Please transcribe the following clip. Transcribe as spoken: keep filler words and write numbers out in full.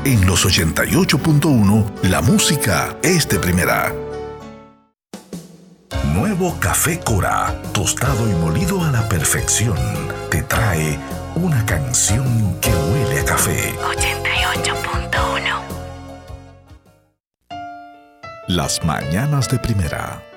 En los ochenta y ocho punto uno, la música es de primera. Nuevo Café Cora, tostado y molido a la perfección, te trae una canción que huele a café. ochenta y ocho punto uno. Las mañanas de primera.